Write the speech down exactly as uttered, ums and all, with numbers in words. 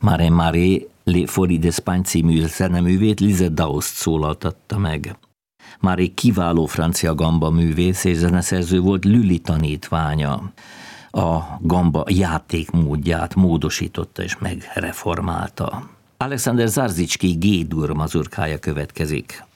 Mare Mare Le Folies d'Espagne című zeneművét Lise Daoust szólaltatta meg. Mare kiváló francia gamba művész és zeneszerző volt, Lully tanítványa. A gamba játékmódját módosította és megreformálta. Alexander Zarzicki G-dur mazurkája következik.